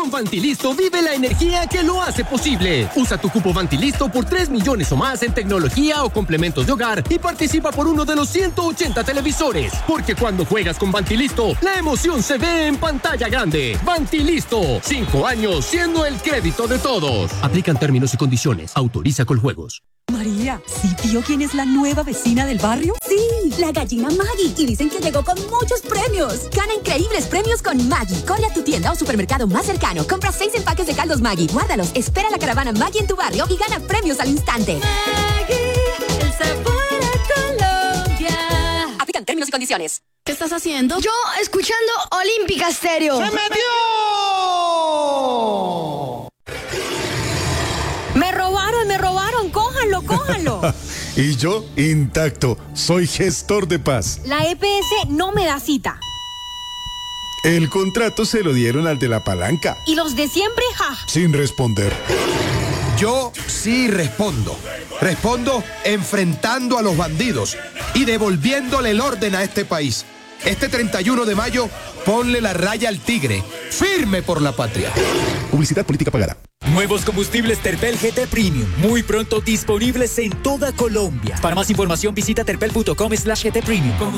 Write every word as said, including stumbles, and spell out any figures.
Con Vantilisto vive la energía que lo hace posible. Usa tu cupo Vantilisto por tres millones o más en tecnología o complementos de hogar y participa por uno de los ciento ochenta televisores. Porque cuando juegas con Vantilisto, la emoción se ve en pantalla grande. Vantilisto, cinco años siendo el crédito de todos. Aplican términos y condiciones. Autoriza Coljuegos. María, ¿sí vio quién es la nueva vecina del barrio? Sí, la gallina Maggie. Y dicen que llegó con muchos premios. Gana increíbles premios con Maggie. Corre a tu tienda o supermercado más cercano. Compra seis empaques de caldos Maggie. Guárdalos. Espera la caravana Maggie en tu barrio y gana premios al instante. Maggie, el sabor a Colombia. Aplican términos y condiciones. ¿Qué estás haciendo? Yo escuchando Olímpica Estéreo. ¡Se metió! Me robaron, me robaron. Cójanlo, cójanlo. Y yo, intacto, soy gestor de paz. La E P S no me da cita. El contrato se lo dieron al de la palanca. Y los de siempre, ja. Sin responder. Yo sí respondo. Respondo enfrentando a los bandidos y devolviéndole el orden a este país. Este treinta y uno de mayo, ponle la raya al tigre. Firme por la patria. Publicidad política pagada. Nuevos combustibles Terpel G T Premium, muy pronto disponibles en toda Colombia. Para más información visita terpel punto com slash G T Premium.